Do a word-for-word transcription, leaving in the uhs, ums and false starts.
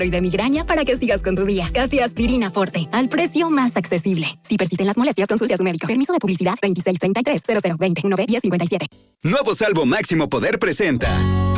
y de migraña para que sigas con tu día. Café Aspirina Forte, al precio más accesible. Si persisten las molestias, consulte a su médico. Permiso de publicidad veintiséis treinta y tres cero cero veinte uno B diez cincuenta y siete. Nuevo Salvo Máximo Poder presenta